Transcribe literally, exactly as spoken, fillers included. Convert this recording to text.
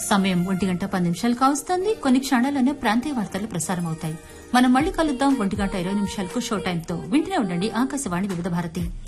సమయం ఒంటి గంట పది నిమిషాలు కావస్తోంది. కొన్ని క్షణాల్లోనే ప్రాంతీయ వార్తలు ప్రసారమవుతాయి. మనం మళ్లీ కలుద్దాం ఒంటి గంట ఇరవై నిమిషాలకు షో టైంతో. వింటూనే ఉండండి ఆకాశవాణి వివిధ భారతి.